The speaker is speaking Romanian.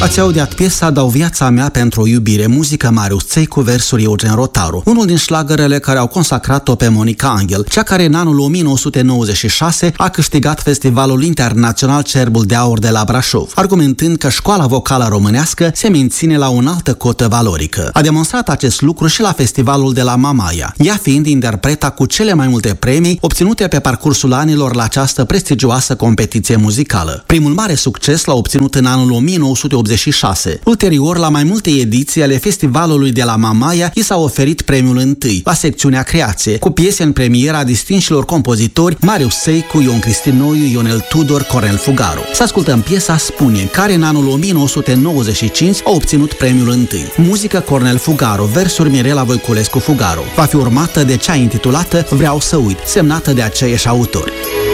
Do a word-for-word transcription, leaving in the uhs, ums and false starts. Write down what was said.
Ați audiat piesa Dau viața mea pentru o iubire, muzică Marius Ței cu versuri Eugen Rotaru, unul din șlagărele care au consacrat-o pe Monica Angel, cea care în anul o mie nouă sute nouăzeci și șase a câștigat Festivalul Internațional Cerbul de Aur de la Brașov, argumentând că școala vocală românească se menține la o înaltă cotă valorică. A demonstrat acest lucru și la festivalul de la Mamaia, ea fiind interpreta cu cele mai multe premii obținute pe parcursul anilor la această prestigioasă competiție muzicală. Primul mare succes l-a obținut în anul o mie nouă sute optzeci și șase. Ulterior, la mai multe ediții ale festivalului de la Mamaia, i s-a oferit premiul întâi, la secțiunea Creație, cu piese în premieră a distinșilor compozitori Marius Seicu, Ion Cristinoiu, Ionel Tudor, Cornel Fugaru. Să ascultăm piesa Spune, care în anul o mie nouă sute nouăzeci și cinci a obținut premiul întâi. Muzică Cornel Fugaru, versuri Mirela Voiculescu Fugaru. Va fi urmată de cea intitulată Vreau să uit, semnată de aceiași autori.